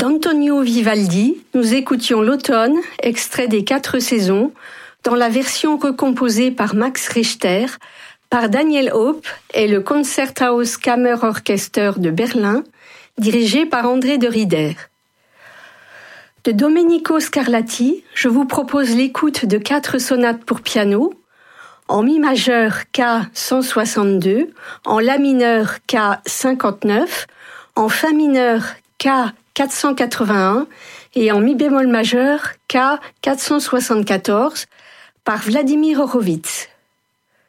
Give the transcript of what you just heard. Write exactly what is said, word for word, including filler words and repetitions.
D'Antonio Vivaldi, nous écoutions l'Automne, extrait des Quatre Saisons, dans la version recomposée par Max Richter, par Daniel Hope et le Concerthaus Kammerorchester de Berlin, dirigé par André de Rieder. De Domenico Scarlatti, je vous propose l'écoute de quatre sonates pour piano, en mi majeur K cent soixante-deux, en la mineur K cinquante-neuf, en fa mineur K quatre cent quatre-vingt-un et en mi bémol majeur K quatre cent soixante-quatorze par Vladimir Horowitz.